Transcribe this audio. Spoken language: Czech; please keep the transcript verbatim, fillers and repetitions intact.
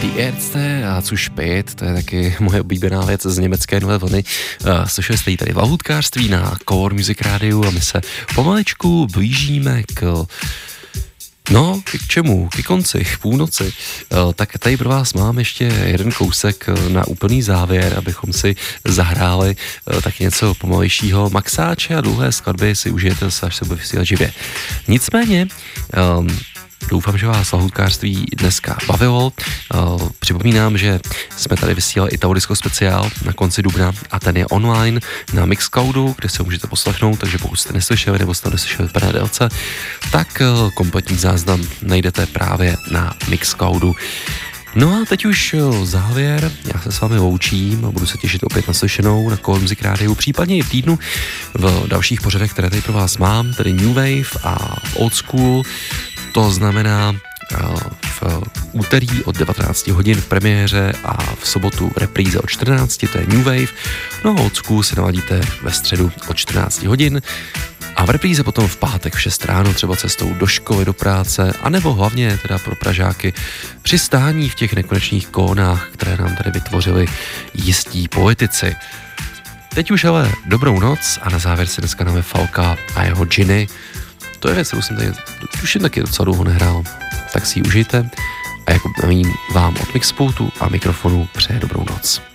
Die Ärzte a zu spät, to je taky moje oblíbená věc z německé nové vlny. Uh, slyšeli jste ji tady v lahůdkářství na Core Music Radio a my se pomaličku blížíme k No, k čemu? K konci, k půlnoci. Tak tady pro vás mám ještě jeden kousek na úplný závěr, abychom si zahráli tak něco pomalejšího. Maxáče a dlouhé skladby si užijete zase, až se bude vysílat živě. Nicméně, um, doufám, že vás lahůdkářství dneska bavilo. Uh, připomínám, že jsme tady vysílali i Taurisko speciál na konci dubna a ten je online na Mixcloudu, kde se můžete poslechnout, takže pokud jste neslyšeli nebo jste neslyšeli v plné délce, tak uh, kompletní záznam najdete právě na Mixcloudu. No a teď už závěr, já se s vámi loučím a budu se těšit opět na slyšenou na Core Music Radio, případně i v týdnu v dalších pořadech, které tady pro vás mám, tedy New Wave a Old School. To znamená v úterý od devatenáct hodin v premiéře a v sobotu repríze od čtrnáct, to je New Wave. No a Old School si naladíte ve středu od čtrnáct hodin a v repríze potom v pátek v šest ráno, třeba cestou do školy, do práce, anebo hlavně teda pro Pražáky při stání v těch nekonečných kónách, které nám tady vytvořili jistí politici. Teď už ale dobrou noc a na závěr si dneska dáme Falka a jeho Ginny. To je věc, kterou jsem tady už jen taky docela dlouho nehrál. Tak si ji užijte a jako vám od Mixpultu a mikrofonu přeje dobrou noc.